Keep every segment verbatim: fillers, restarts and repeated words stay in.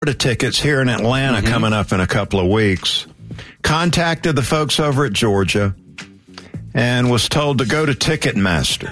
tickets here in Atlanta mm-hmm. coming up in a couple of weeks. Contacted the folks over at Georgia and was told to go to Ticketmaster.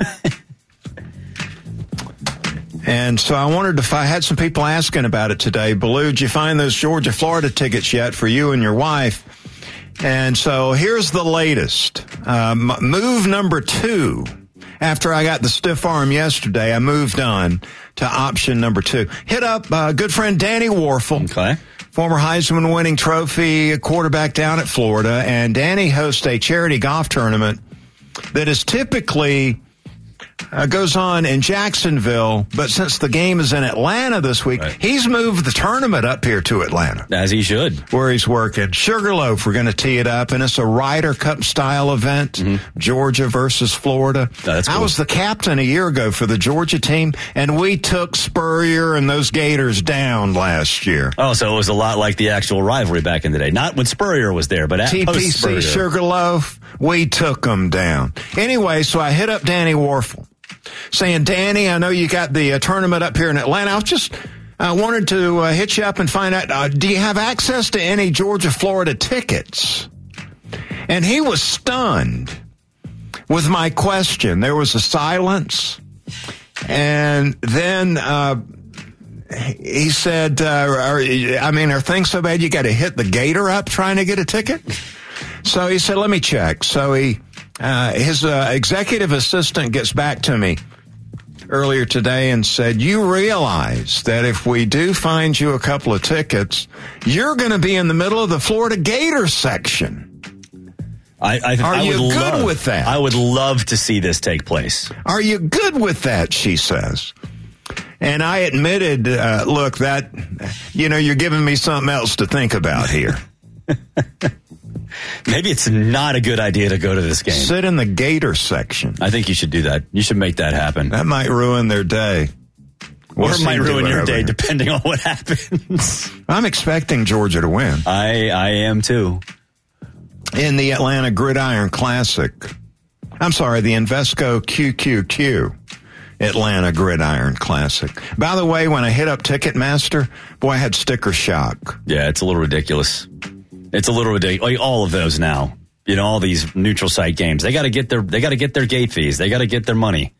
And so I wondered if I had some people asking about it today. Baloo, did you find those Georgia, Florida tickets yet for you and your wife? And so here's the latest. Um, move number two. After I got the stiff arm yesterday, I moved on to option number two. Hit up uh, good friend Danny Warfel. Okay. Former Heisman winning trophy quarterback down at Florida. And Danny hosts a charity golf tournament that is typically uh, goes on in Jacksonville. But since the game is in Atlanta this week, right. he's moved the tournament up here to Atlanta. As he should. Where he's working. Sugarloaf, we're going to tee it up. And it's a Ryder Cup style event. Mm-hmm. Georgia versus Florida. Oh, that's cool. I was the captain a year ago for the Georgia team, and we took Spurrier and those Gators down last year. Oh, so it was a lot like the actual rivalry back in the day. Not when Spurrier was there, but at T P C Sugarloaf, we took them down. Anyway, so I hit up Danny Warfel, saying, Danny, I know you got the uh, tournament up here in Atlanta. I was just I uh, wanted to uh, hit you up and find out, uh, do you have access to any Georgia, Florida tickets? And he was stunned with my question. There was a silence. And then uh, he said, uh, are, I mean, are things so bad you got to hit the gator up trying to get a ticket? So he said, let me check. So he, uh, his uh, executive assistant gets back to me earlier today and said, you realize that if we do find you a couple of tickets, you're going to be in the middle of the Florida Gator section. I, I, Are I you would good love, with that? I would love to see this take place. Are you good with that, she says. And I admitted, uh, look, that, you know, you're giving me something else to think about here. Maybe it's not a good idea to go to this game. Sit in the Gator section. I think you should do that. You should make that happen. That might ruin their day. We'll or it might ruin your day, here. Depending on what happens. I'm expecting Georgia to win. I, I am, too. In the Atlanta Gridiron Classic. I'm sorry, the Invesco Q Q Q Atlanta Gridiron Classic. By the way, when I hit up Ticketmaster, boy, I had sticker shock. Yeah, it's a little ridiculous. It's a little ridiculous. Like all of those now, you know, all these neutral site games, they got to get their, they got to get their gate fees. They got to get their money.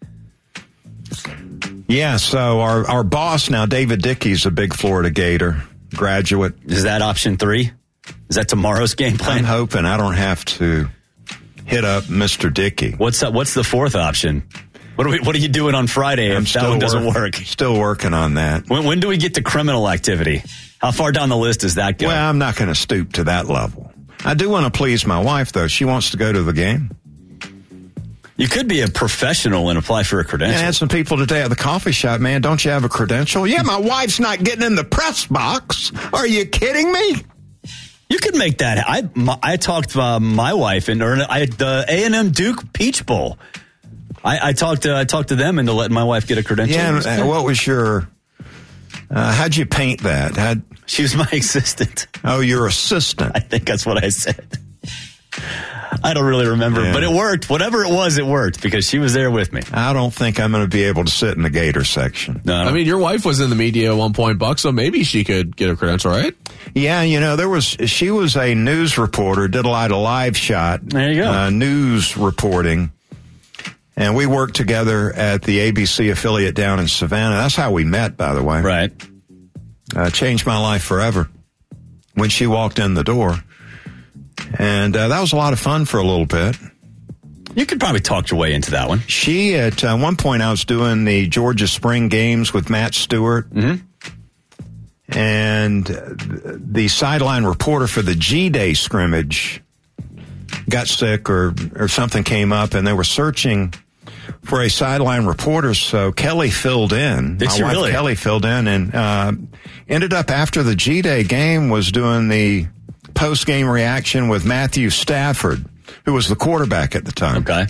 Yeah. So our, our boss now, David Dickey's a big Florida Gator graduate. Is that option three? Is that tomorrow's game plan? I'm hoping I don't have to hit up Mister Dickey. What's that, what's the fourth option? What are we, what are you doing on Friday if that one doesn't work, work? Still working on that. When, when do we get to criminal activity? How far down the list does that go? Well, I'm not going to stoop to that level. I do want to please my wife, though. She wants to go to the game. You could be a professional and apply for a credential. I had some people today at the coffee shop, man, don't you have a credential? Yeah, my wife's not getting in the press box. Are you kidding me? You could make that. I my, I talked to uh, my wife and or I the A and M Duke Peach Bowl. I, I talked to I talked to them into letting my wife get a credential. Yeah, and, uh, what was your? Uh, how'd you paint that? How'd, she was my assistant. Oh, your assistant. I think that's what I said. I don't really remember, yeah. But it worked. Whatever it was, it worked because she was there with me. I don't think I'm going to be able to sit in the Gator section. No, I, I mean, your wife was in the media at one point, Buck, so maybe she could get a credential, right? Yeah, you know, there was she was a news reporter, did a lot of live shot. There you go. Uh, news reporting. And we worked together at the A B C affiliate down in Savannah. That's how we met, by the way. Right. Uh, changed my life forever when she walked in the door. And uh, that was a lot of fun for a little bit. You could probably talk your way into that one. She, at uh, one point, I was doing the Georgia Spring Games with Matt Stewart. Mm-hmm. And the sideline reporter for the G-Day scrimmage got sick or, or something came up, and they were searching for a sideline reporter, so Kelly filled in. Did My she wife really? Kelly filled in and uh, ended up after the G-Day game was doing the post-game reaction with Matthew Stafford, who was the quarterback at the time. Okay.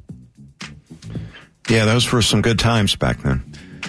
Yeah, those were some good times back then.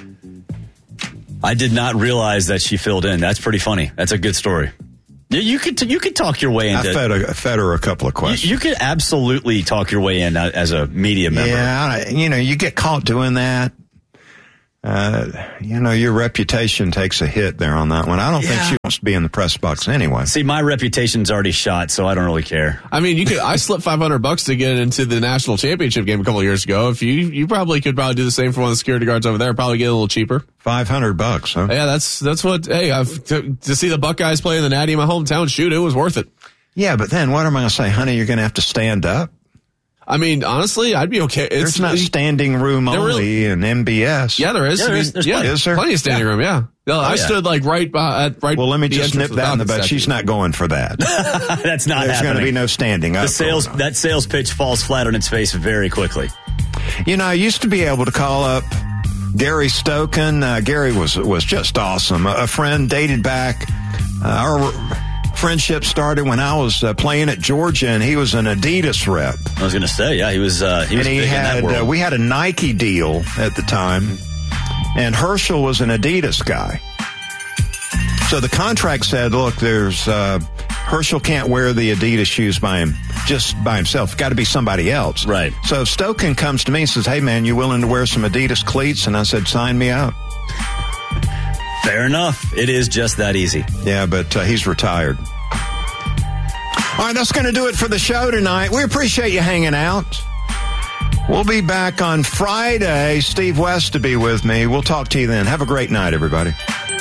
I did not realize that she filled in. That's pretty funny. That's a good story. You could you could talk your way into. I fed, a, I fed her a couple of questions. You, you could absolutely talk your way in as a media member. Yeah, you know, you get caught doing that. Uh, you know, your reputation takes a hit there on that one. I don't Yeah. think she wants to be in the press box anyway. See, my reputation's already shot, so I don't really care. I mean, you could. I slipped five hundred bucks to get into the national championship game a couple of years ago. If you, you probably could probably do the same for one of the security guards over there. Probably get a little cheaper. five hundred bucks, huh? Yeah, that's that's what. Hey, I've, to, to see the Buckeyes play in the Natty in my hometown, shoot, it was worth it. Yeah, but then what am I going to say, honey? You're going to have to stand up. I mean, honestly, I'd be okay. It's, There's not standing room only really, in M B S. Yeah, there is. Yeah, I there mean, is. There's yeah, plenty. Is there? Plenty of standing Yeah. room. Yeah. No, Oh, I yeah. stood like right by. At, right. Well, let me the just entrance nip that in the bud. statue. She's not going for that. That's not There's going to happening. be no standing up. the sales going on. that sales pitch falls flat on its face very quickly. You know, I used to be able to call up Gary Stoken. Uh, Gary was was just awesome. A, a friend dated back. Uh, our friendship started when I was uh, playing at Georgia, and he was an Adidas rep. I was going to say, yeah, he was. Uh, he was And he big in had that world. uh, we had a Nike deal at the time, and Herschel was an Adidas guy. So the contract said, look, there's uh, Herschel can't wear the Adidas shoes by him, just by himself. Got to be somebody else. Right. So Stoken comes to me and says, hey, man, you willing to wear some Adidas cleats? And I said, sign me out. Fair enough. It is just that easy. Yeah, but uh, he's retired. All right, that's going to do it for the show tonight. We appreciate you hanging out. We'll be back on Friday. Steve West to be with me. We'll talk to you then. Have a great night, everybody.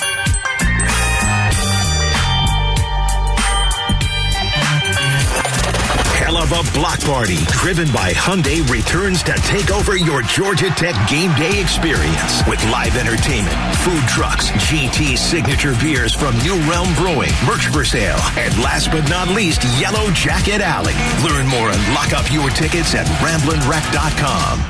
Hell of a block party driven by Hyundai returns to take over your Georgia Tech game day experience with live entertainment, food trucks, G T signature beers from New Realm Brewing, merch for sale, and last but not least, Yellow Jacket Alley. Learn more and lock up your tickets at ramblin rec dot com.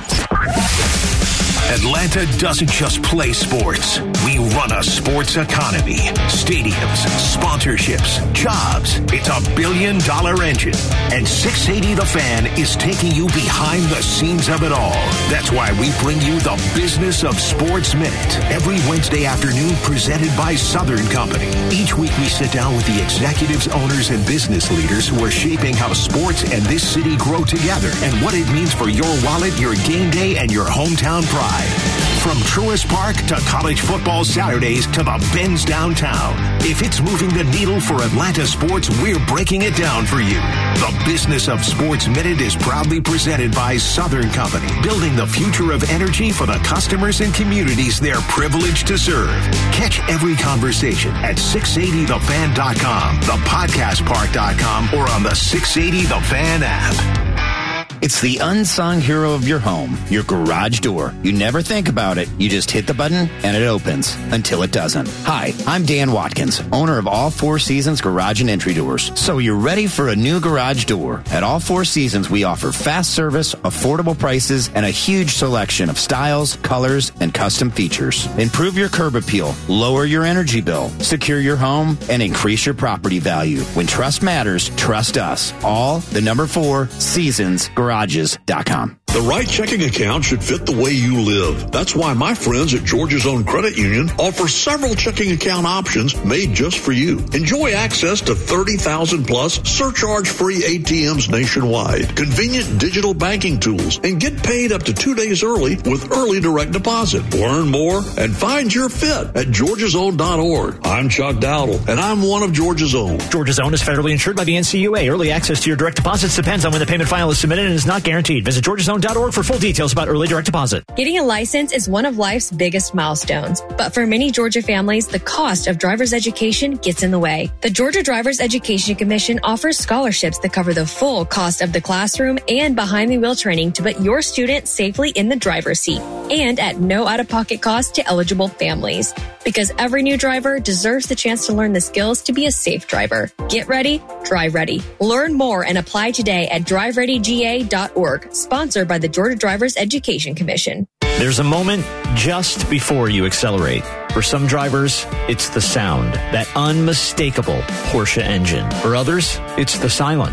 Atlanta doesn't just play sports. We run a sports economy. Stadiums, sponsorships, jobs. It's a billion dollar engine. And six eighty The Fan is taking you behind the scenes of it all. That's why we bring you the Business of Sports Minute every Wednesday afternoon, presented by Southern Company. Each week we sit down with the executives, owners, and business leaders who are shaping how sports and this city grow together and what it means for your wallet, your game day, and your hometown pride. From Truist Park to college football Saturdays to the Benz downtown. If it's moving the needle for Atlanta sports, we're breaking it down for you. The Business of Sports Minute is proudly presented by Southern Company, building the future of energy for the customers and communities they're privileged to serve. Catch every conversation at six eighty the fan dot com, the podcast park dot com, or on the six eighty The Fan app. It's the unsung hero of your home, your garage door. You never think about it. You just hit the button and it opens until it doesn't. Hi, I'm Dan Watkins, owner of All Four Seasons Garage and Entry Doors. So you're ready for a new garage door. At All Four Seasons, we offer fast service, affordable prices, and a huge selection of styles, colors, and custom features. Improve your curb appeal, lower your energy bill, secure your home, and increase your property value. When trust matters, trust us. All the number four Seasons Garage. Garages dot com. The right checking account should fit the way you live. That's why my friends at Georgia's Own Credit Union offer several checking account options made just for you. Enjoy access to thirty thousand plus surcharge-free A T Ms nationwide, convenient digital banking tools, and get paid up to two days early with early direct deposit. Learn more and find your fit at georgias own dot org. I'm Chuck Dowdle, and I'm one of Georgia's Own. Georgia's Own is federally insured by the N C U A. Early access to your direct deposits depends on when the payment file is submitted and is not guaranteed. Visit georgias own dot org for full details about early direct deposit. Getting a license is one of life's biggest milestones, but for many Georgia families, the cost of driver's education gets in the way. The Georgia Driver's Education Commission offers scholarships that cover the full cost of the classroom and behind-the-wheel training to put your student safely in the driver's seat, and at no out-of-pocket cost to eligible families. Because every new driver deserves the chance to learn the skills to be a safe driver. Get ready, drive ready. Learn more and apply today at drive ready G A dot org, sponsored by the Georgia Driver's Education Commission. There's a moment just before you accelerate. For some drivers, it's the sound, that unmistakable Porsche engine. For others, it's the silence,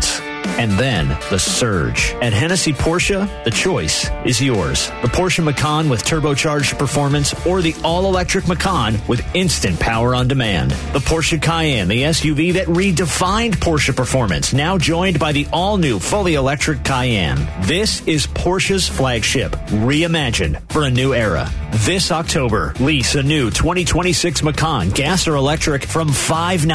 and then the surge. At Hennessy Porsche, the choice is yours. The Porsche Macan with turbocharged performance or the all-electric Macan with instant power on demand. The Porsche Cayenne, the S U V that redefined Porsche performance, now joined by the all-new fully electric Cayenne. This is Porsche's flagship, reimagined for a new era. This October, lease a new twenty twenty-six Macan, gas or electric, from five